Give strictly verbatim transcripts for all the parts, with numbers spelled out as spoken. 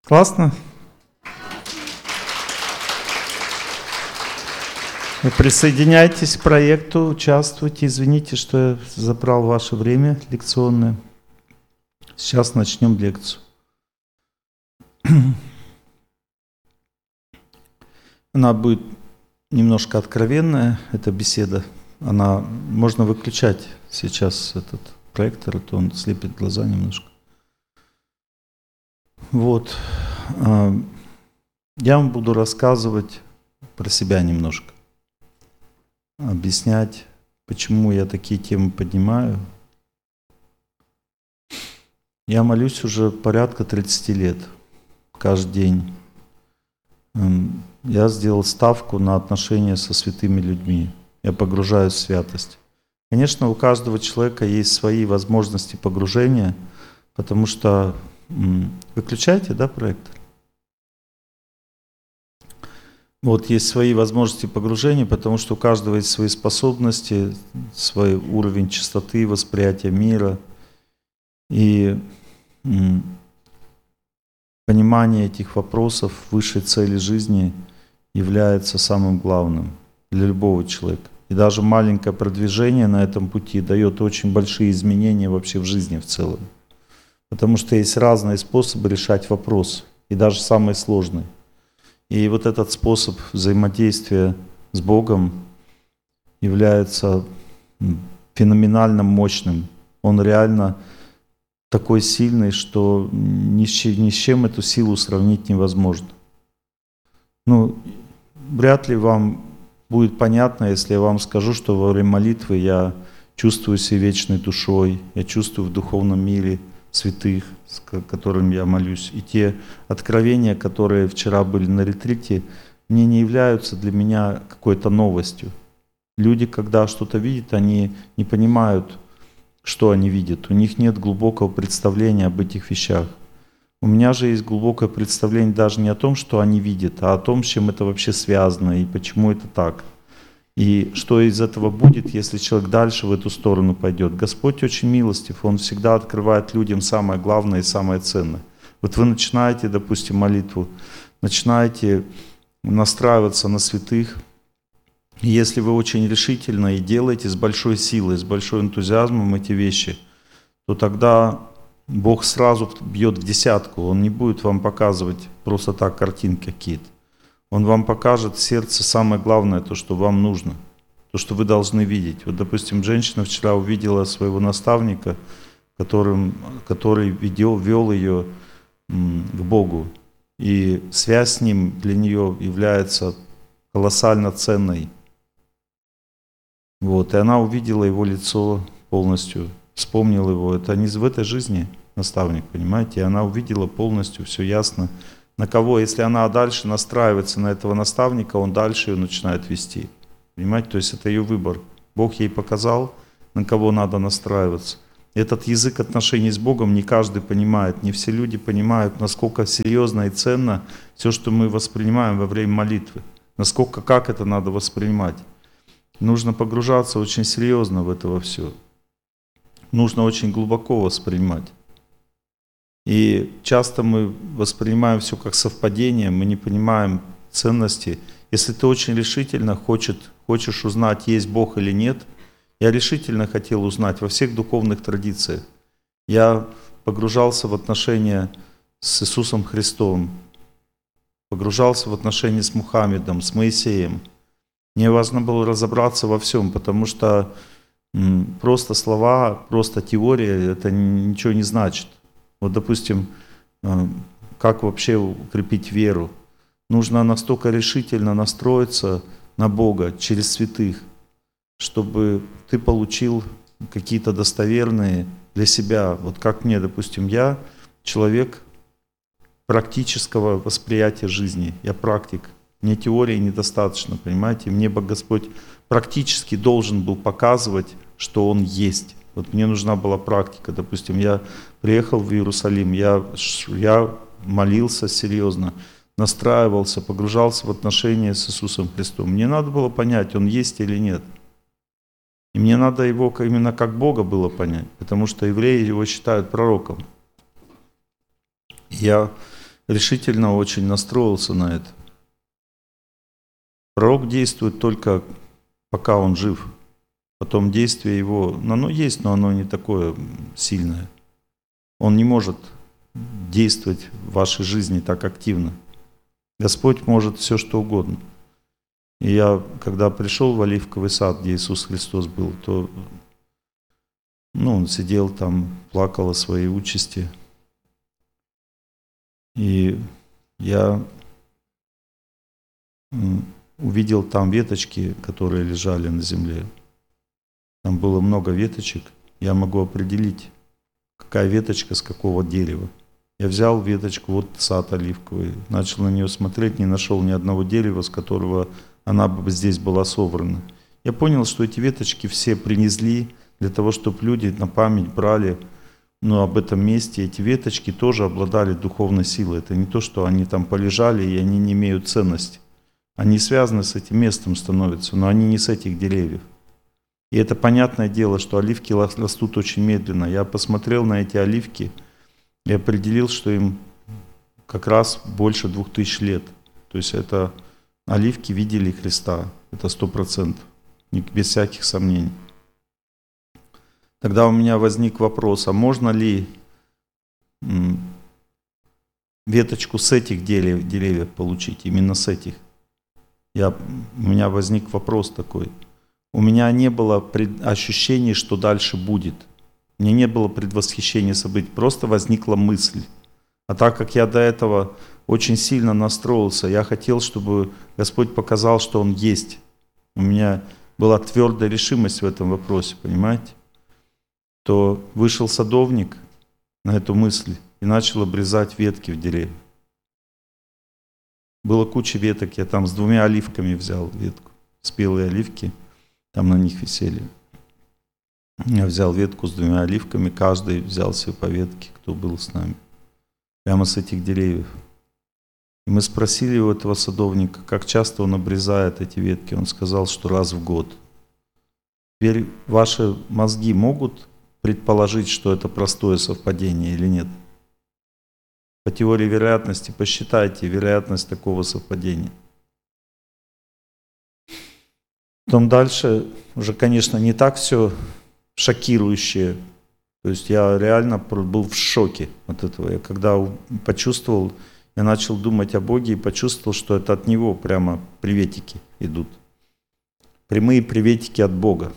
Классно? Вы присоединяйтесь к проекту, участвуйте. Извините, что я забрал ваше время лекционное. Сейчас начнем лекцию. Она будет немножко откровенная, эта беседа. Она, можно выключать сейчас этот проектор, а то он слепит глаза немножко. Вот. Я вам буду рассказывать про себя немножко. Объяснять, почему я такие темы поднимаю. Я молюсь уже порядка тридцати лет, каждый день. Я сделал ставку на отношения со святыми людьми. Я погружаюсь в святость. Конечно, у каждого человека есть свои возможности погружения, потому что... Выключайте, да, проектор? Вот есть свои возможности погружения, потому что у каждого есть свои способности, свой уровень чистоты, восприятия мира. И м, понимание этих вопросов высшей цели жизни является самым главным для любого человека. И даже маленькое продвижение на этом пути дает очень большие изменения вообще в жизни в целом. Потому что есть разные способы решать вопрос, и даже самые сложные. И вот этот способ взаимодействия с Богом является феноменально мощным. Он реально такой сильный, что ни с чем, ни с чем эту силу сравнить невозможно. Ну, вряд ли вам будет понятно, если я вам скажу, что во время молитвы я чувствую себя вечной душой, я чувствую в духовном мире святых, с которыми я молюсь. И те откровения, которые вчера были на ретрите, мне не являются для меня какой-то новостью. Люди, когда что-то видят, они не понимают, что они видят. У них нет глубокого представления об этих вещах. У меня же есть глубокое представление даже не о том, что они видят, а о том, с чем это вообще связано и почему это так. И что из этого будет, если человек дальше в эту сторону пойдет. Господь очень милостив, Он всегда открывает людям самое главное и самое ценное. Вот вы начинаете, допустим, молитву, начинаете настраиваться на святых. И если вы очень решительно и делаете с большой силой, с большим энтузиазмом эти вещи, то тогда Бог сразу бьет в десятку. Он не будет вам показывать просто так картинки какие-то. Он вам покажет в сердце самое главное, то, что вам нужно, то, что вы должны видеть. Вот, допустим, женщина вчера увидела своего наставника, которым, который ведел, вел ее к Богу. И связь с Ним для нее является колоссально ценной. Вот, и она увидела его лицо полностью, вспомнила его. Это не в этой жизни наставник, понимаете? И она увидела полностью, все ясно. На кого, если она дальше настраивается на этого наставника, он дальше ее начинает вести. Понимаете, то есть это ее выбор. Бог ей показал, на кого надо настраиваться. Этот язык отношений с Богом не каждый понимает, не все люди понимают, насколько серьезно и ценно все, что мы воспринимаем во время молитвы. Насколько, как это надо воспринимать. Нужно погружаться очень серьезно в это во все. Нужно очень глубоко воспринимать. И часто мы воспринимаем все как совпадение, мы не понимаем ценности. Если ты очень решительно хочет, хочешь узнать, есть Бог или нет, я решительно хотел узнать во всех духовных традициях. Я погружался в отношения с Иисусом Христом, погружался в отношения с Мухаммедом, с Моисеем. Мне важно было разобраться во всем, потому что м, просто слова, просто теория, это ничего не значит. Вот, допустим, как вообще укрепить веру? Нужно настолько решительно настроиться на Бога через святых, чтобы ты получил какие-то достоверные для себя. Вот как мне, допустим, я человек практического восприятия жизни, я практик. Мне теории недостаточно, понимаете? Мне бы Господь практически должен был показывать, что Он есть. Вот мне нужна была практика. Допустим, я приехал в Иерусалим, я, я молился серьезно, настраивался, погружался в отношения с Иисусом Христом. Мне надо было понять, Он есть или нет. И мне надо Его именно как Бога было понять, потому что евреи Его считают пророком. Я решительно очень настроился на это. Пророк действует только пока он жив. Потом действие его, ну, оно есть, но оно не такое сильное. Он не может действовать в вашей жизни так активно. Господь может все, что угодно. И я, когда пришел в Оливковый сад, где Иисус Христос был, то ну, он сидел там, плакал о своей участи. И я увидел там веточки, которые лежали на земле. Там было много веточек. Я могу определить, какая веточка с какого дерева. Я взял веточку, вот сад оливковый, начал на нее смотреть, не нашел ни одного дерева, с которого она бы здесь была собрана. Я понял, что эти веточки все принесли для того, чтобы люди на память брали, ну, об этом месте. Эти веточки тоже обладали духовной силой. Это не то, что они там полежали и они не имеют ценности. Они связаны с этим местом становятся, но они не с этих деревьев. И это понятное дело, что оливки растут очень медленно. Я посмотрел на эти оливки и определил, что им как раз больше двух тысяч лет. То есть это оливки видели Христа, это сто процентов, без всяких сомнений. Тогда у меня возник вопрос, а можно ли веточку с этих дерев, деревьев получить, именно с этих? Я, у меня возник вопрос такой. У меня не было пред... ощущения, что дальше будет. У меня не было предвосхищения событий, просто возникла мысль. А так как я до этого очень сильно настроился, я хотел, чтобы Господь показал, что Он есть. У меня была твердая решимость в этом вопросе, понимаете? То вышел садовник на эту мысль и начал обрезать ветки в деревья. Было куча веток, я там с двумя оливками взял ветку, спелые оливки, там на них висели. Я взял ветку с двумя оливками, каждый взял себе по ветке, кто был с нами, прямо с этих деревьев. И мы спросили у этого садовника, как часто он обрезает эти ветки. Он сказал, что раз в год. Теперь ваши мозги могут предположить, что это простое совпадение или нет? По теории вероятности посчитайте вероятность такого совпадения. Потом дальше уже, конечно, не так все шокирующее. То есть я реально был в шоке от этого. Я когда почувствовал, я начал думать о Боге и почувствовал, что это от Него прямо приветики идут. Прямые приветики от Бога.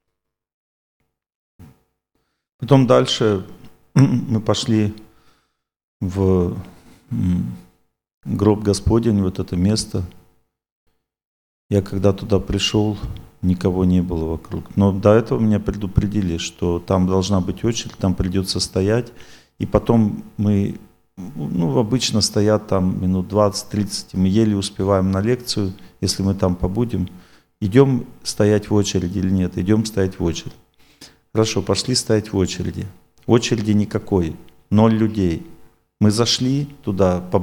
Потом дальше мы пошли в гроб Господень, вот это место. Я когда туда пришел, никого не было вокруг. Но до этого меня предупредили, что там должна быть очередь, там придется стоять. И потом мы, ну, обычно стоят там минут двадцать-тридцать, мы еле успеваем на лекцию, если мы там побудем. Идем стоять в очереди или нет? Идем стоять в очередь. Хорошо, пошли стоять в очереди. Очереди никакой, ноль людей. Мы зашли туда,